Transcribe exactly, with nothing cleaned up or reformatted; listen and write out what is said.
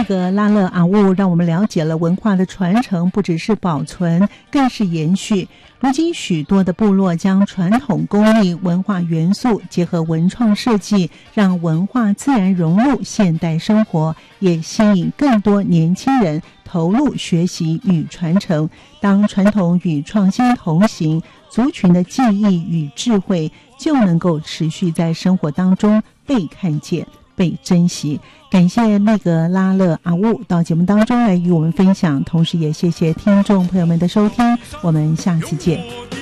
那个拉勒阿乌让我们了解了文化的传承不只是保存，更是延续。如今许多的部落将传统工艺文化元素结合文创设计，让文化自然融入现代生活，也吸引更多年轻人投入学习与传承。当传统与创新同行，族群的记忆与智慧就能够持续在生活当中被看见、被珍惜。感谢那个拉勒阿乌到节目当中来与我们分享，同时也谢谢听众朋友们的收听，我们下期见。